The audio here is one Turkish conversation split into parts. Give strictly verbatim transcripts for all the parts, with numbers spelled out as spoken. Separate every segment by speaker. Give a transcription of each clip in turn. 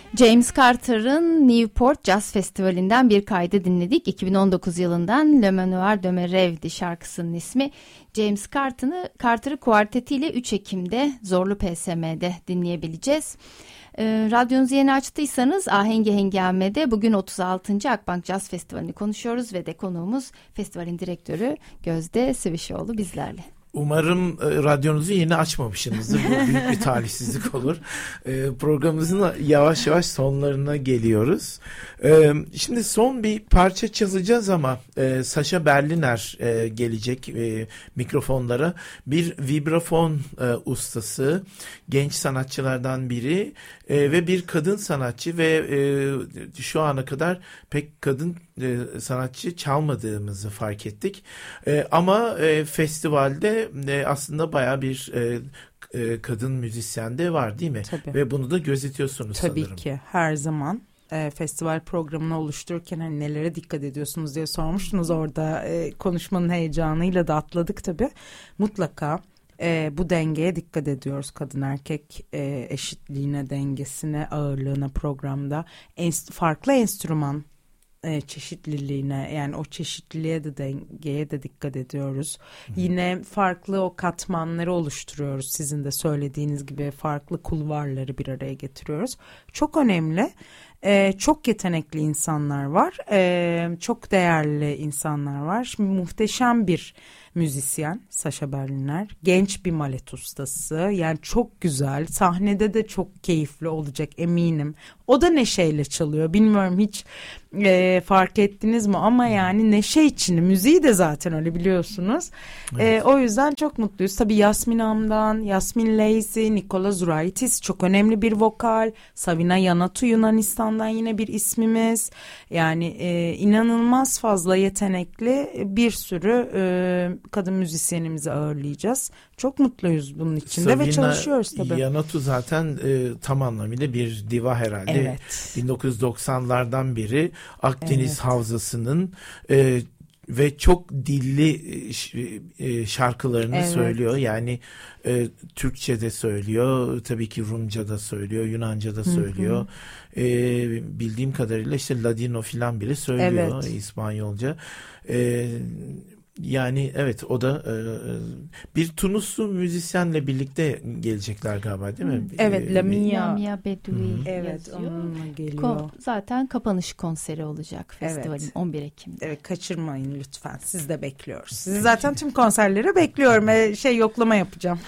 Speaker 1: James Carter'ın Newport Jazz Festivali'nden bir kaydı dinledik. iki bin on dokuz yılından Le Manoir de Merveille'di şarkısının ismi. James Carter'ı Carter'ı kuartetiyle üç Ekim'de Zorlu P S M'de dinleyebileceğiz. E, radyonuzu yeni açtıysanız Ahengi Hengame'de bugün otuz altıncı Akbank Jazz Festivali'ni konuşuyoruz ve de konuğumuz festivalin direktörü Gözde Sıvışoğlu bizlerle.
Speaker 2: Umarım e, radyonuzu yeni açmamışsınızdır. Bu büyük bir talihsizlik olur. E, programımızın yavaş yavaş sonlarına geliyoruz. E, şimdi son bir parça çalacağız ama e, Sasha Berliner e, gelecek e, mikrofonlara. Bir vibrafon e, ustası, genç sanatçılardan biri e, ve bir kadın sanatçı ve e, şu ana kadar pek kadın e, sanatçı çalmadığımızı fark ettik. E, ama e, festivalde E, aslında bayağı bir e, e, kadın müzisyen de var değil mi?
Speaker 3: Tabii.
Speaker 2: Ve bunu da gözetiyorsunuz
Speaker 3: Tabii
Speaker 2: sanırım.
Speaker 3: Tabii ki her zaman e, festival programını oluştururken hani nelere dikkat ediyorsunuz diye sormuştunuz orada e, konuşmanın heyecanıyla da atladık tabii. Mutlaka e, bu dengeye dikkat ediyoruz, kadın erkek e, eşitliğine, dengesine, ağırlığına programda Enst- farklı enstrüman E, çeşitliliğine, yani o çeşitliliğe de dengeye de dikkat ediyoruz. Hı. Yine farklı o katmanları oluşturuyoruz. Sizin de söylediğiniz gibi farklı kulvarları bir araya getiriyoruz. Çok önemli. E, çok yetenekli insanlar var. E, çok değerli insanlar var. Şimdi muhteşem bir müzisyen Sasha Berliner. Genç bir malet ustası. Yani çok güzel. Sahnede de çok keyifli olacak eminim. O da neşeyle çalıyor. Bilmiyorum hiç e, fark ettiniz mi ama yani neşe içinde. Müziği de zaten öyle biliyorsunuz. Evet. E, o yüzden çok mutluyuz. Tabii Yasmin Am'dan, Yasmin Lacey, Nikola Zuraitis çok önemli bir vokal. Savina Yanatu Yunanistan'dan yine bir ismimiz. Yani e, inanılmaz fazla yetenekli bir sürü e, kadın müzisyenimizi ağırlayacağız. Çok mutluyuz bunun içinde Savina ve çalışıyoruz tabii.
Speaker 2: Yanatu zaten e, tam anlamıyla bir diva herhalde.
Speaker 3: Evet.
Speaker 2: bin dokuz yüz doksanlardan beri Akdeniz
Speaker 3: Evet.
Speaker 2: Havzası'nın e, ve çok dilli e, şarkılarını evet. söylüyor. Yani e, Türkçe de söylüyor, tabii ki Rumca da söylüyor, Yunanca da söylüyor. Hı hı. E, bildiğim kadarıyla işte Ladino filan bile söylüyor, evet. İspanyolca. E, Yani evet, o da e, bir Tunuslu müzisyenle birlikte gelecekler galiba değil mi?
Speaker 3: Evet, Lamia,
Speaker 1: Lamia Bedoui
Speaker 3: evet, onunla geliyor.
Speaker 1: Ko- zaten kapanış konseri olacak festivalin, evet. on bir Ekim'de.
Speaker 3: Evet, kaçırmayın lütfen. Siz de bekliyoruz. Sizi zaten tüm konserlere bekliyorum. E, şey yoklama yapacağım.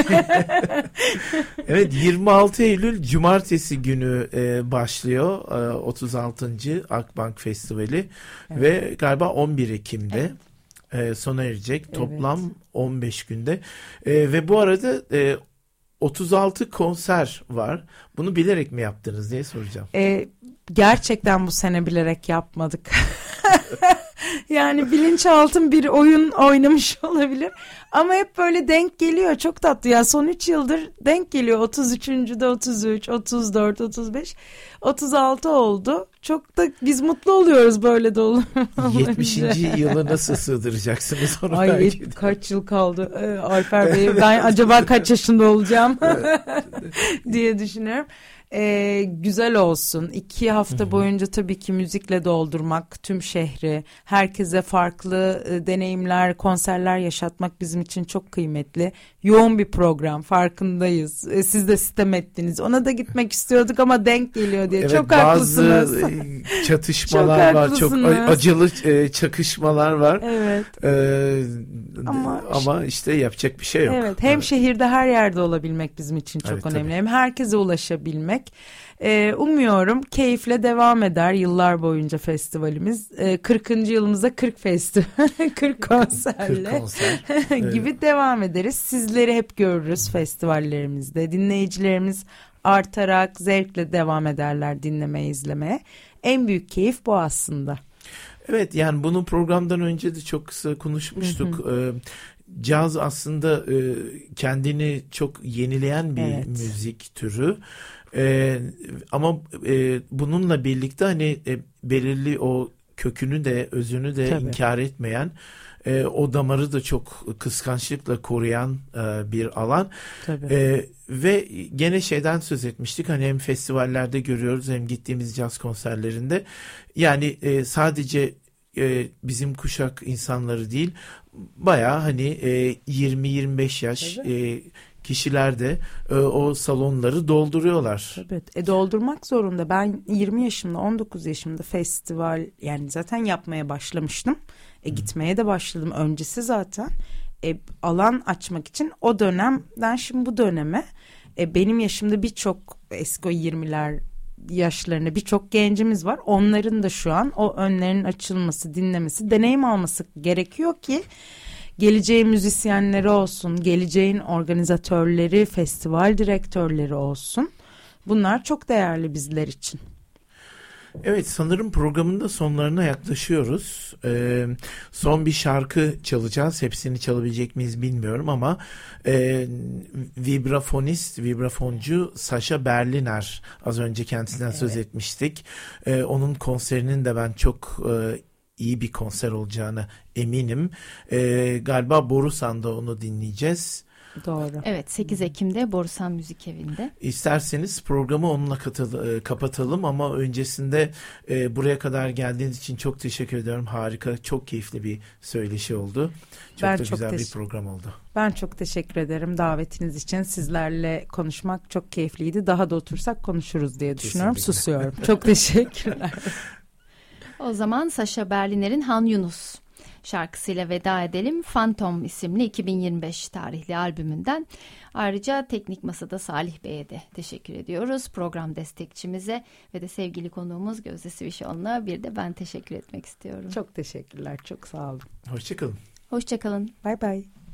Speaker 2: Evet, yirmi altı Eylül Cumartesi günü e, başlıyor e, otuz altıncı Akbank Festivali, evet. Ve galiba on bir Ekim'de. Evet. E, sona erecek. Toplam evet. on beş günde. E, ve bu arada e, otuz altı konser var. Bunu bilerek mi yaptınız diye soracağım.
Speaker 3: E, gerçekten bu sene bilerek yapmadık. Yani bilinçaltım bir oyun oynamış olabilir. Ama hep böyle denk geliyor. Çok tatlı ya. Son üç yıldır denk geliyor. otuz üçüncüde otuz üç, otuz dört, otuz beş, otuz altı oldu. Çok da biz mutlu oluyoruz böyle de olur.
Speaker 2: yetmişinci yılı nasıl sığdıracaksınız onu?
Speaker 3: Ay kaç yıl kaldı ee, Alper Bey? Ben acaba kaç yaşında olacağım diye düşünüyorum. Ee, güzel olsun. İki hafta Hı-hı. boyunca tabii ki müzikle doldurmak tüm şehri, herkese farklı e, deneyimler, konserler yaşatmak bizim için çok kıymetli. Yoğun bir program, farkındayız. E, siz de sitem ettiniz. Ona da gitmek istiyorduk ama denk geliyor diye. Evet, çok haklısınız.
Speaker 2: Bazı çatışmalar çok var, çok acılı e, çakışmalar var.
Speaker 3: Evet.
Speaker 2: Ee, ama, ama işte yapacak bir şey yok.
Speaker 3: Evet. Hem evet. şehirde her yerde olabilmek bizim için çok evet, önemli. Tabii. Hem herkese ulaşabilmek. Ee, umuyorum keyifle devam eder yıllar boyunca festivalimiz. Ee, kırkıncı yılımızda kırk festival, kırk konserle kırk konser. gibi evet. devam ederiz. Sizleri hep görürüz festivallerimizde. Dinleyicilerimiz artarak zevkle devam ederler dinlemeye, izlemeye. En büyük keyif bu aslında.
Speaker 2: Evet, yani bunu programdan önce de çok kısa konuşmuştuk. Hı hı. Ee, caz aslında e, kendini çok yenileyen bir evet. müzik türü. Ee, ama e, bununla birlikte hani e, belirli o kökünü de özünü de
Speaker 3: Tabii.
Speaker 2: inkar etmeyen, e, o damarı da çok kıskançlıkla koruyan e, bir alan.
Speaker 3: Tabii.
Speaker 2: E, ve gene şeyden söz etmiştik, hani hem festivallerde görüyoruz hem gittiğimiz caz konserlerinde, yani e, sadece e, bizim kuşak insanları değil, bayağı hani e, yirmi yirmi beş yaş e, kişiler de e, o salonları dolduruyorlar.
Speaker 3: Evet, e, doldurmak zorunda. Ben yirmi yaşımda, on dokuz yaşımda festival, yani zaten yapmaya başlamıştım. E, gitmeye de başladım. Öncesi zaten e, alan açmak için o dönemden şimdi bu döneme e, benim yaşımda birçok eski o yirmiler yaşlarında birçok gencimiz var. Onların da şu an o önlerinin açılması, dinlemesi, deneyim alması gerekiyor ki geleceğin müzisyenleri olsun, geleceğin organizatörleri, festival direktörleri olsun. Bunlar çok değerli bizler için.
Speaker 2: Evet, sanırım programın da sonlarına yaklaşıyoruz. Ee, son bir şarkı çalacağız. Hepsini çalabilecek miyiz bilmiyorum ama e, vibrafonist, vibrafoncu Sasha Berliner, az önce kendisinden evet. söz etmiştik. Ee, onun konserinin de ben çok e, iyi bir konser olacağını eminim. Ee, galiba Borusan'da onu dinleyeceğiz.
Speaker 3: Doğru.
Speaker 1: Evet, sekiz Ekim'de Borusan Müzik Evi'nde.
Speaker 2: İsterseniz programı onunla katıl- kapatalım ama öncesinde e, buraya kadar geldiğiniz için çok teşekkür ediyorum. Harika, çok keyifli bir söyleşi oldu. Çok
Speaker 3: ben
Speaker 2: da
Speaker 3: çok
Speaker 2: güzel
Speaker 3: teş-
Speaker 2: bir program oldu.
Speaker 3: Ben çok teşekkür ederim davetiniz için. Sizlerle konuşmak çok keyifliydi. Daha da otursak konuşuruz diye düşünüyorum. Kesinlikle. Susuyorum. Çok teşekkürler.
Speaker 1: O zaman Sasha Berliner'in Han Yunus şarkısıyla veda edelim. Phantom isimli iki bin yirmi beş tarihli albümünden. Ayrıca Teknik Masa'da Salih Bey'e de teşekkür ediyoruz. Program destekçimize ve de sevgili konuğumuz Gözde Sivişoğlu'na bir de ben teşekkür etmek istiyorum.
Speaker 3: Çok teşekkürler. Çok sağ olun.
Speaker 2: Hoşçakalın.
Speaker 1: Hoşçakalın.
Speaker 3: Bye bye.